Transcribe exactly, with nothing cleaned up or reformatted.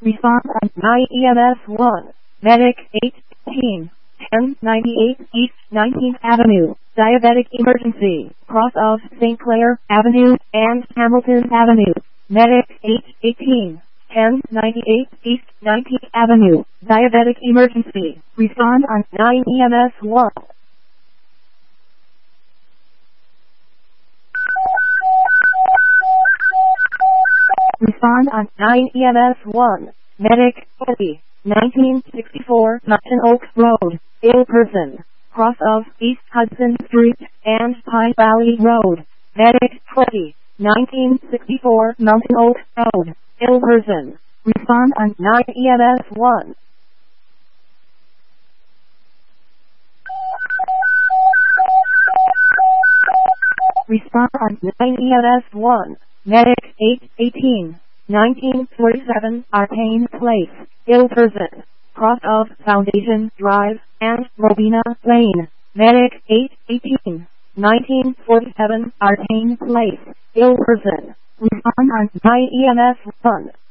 Respond on nine E M S one. Medic eight eighteen. ten ninety-eight East nineteenth Avenue. Diabetic emergency. Cross of Saint Clair Avenue and Hamilton Avenue. Medic eight eighteen. ten ninety-eight East nineteenth Avenue. Diabetic emergency. Respond on nine E M S one. Respond on nine E M S one. Medic forty. nineteen sixty-four Mountain Oaks Road. Ill person. Cross of East Hudson Street and Pine Valley Road. Medic twenty. nineteen sixty-four Mountain Oaks Road. Ill person. Respond on nine E M S one. Respond on nine E M S one. Medic eight eighteen. nineteen forty-seven Arcane Place. Ill person. Cross of Foundation Drive and Robina Lane. Medic eight eighteen. nineteen forty-seven Arcane Place. Ill person. Respond on nine E M S one.